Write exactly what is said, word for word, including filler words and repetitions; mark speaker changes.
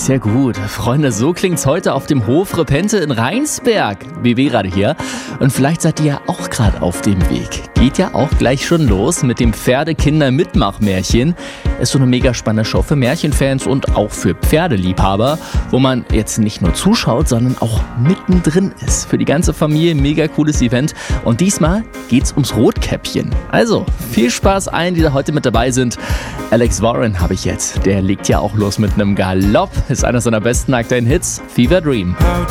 Speaker 1: sehr gut. Freunde, so klingt's heute auf dem Hof Repente in Rheinsberg. B W gerade hier. Und vielleicht seid ihr ja auch gerade auf dem Weg. Geht ja auch gleich schon los mit dem Pferdekinder-Mitmachmärchen. Ist so eine mega spannende Show für Märchenfans und auch für Pferdeliebhaber, wo man jetzt nicht nur zuschaut, sondern auch mittendrin ist. Für die ganze Familie mega cooles Event. Und diesmal geht's ums Rotkäppchen. Also, viel Spaß allen, die da heute mit dabei sind. Alex Warren habe ich jetzt. Der legt ja auch los mit einem Galopp. Ist einer seiner besten aktuellen Hits, Fever Dream.
Speaker 2: How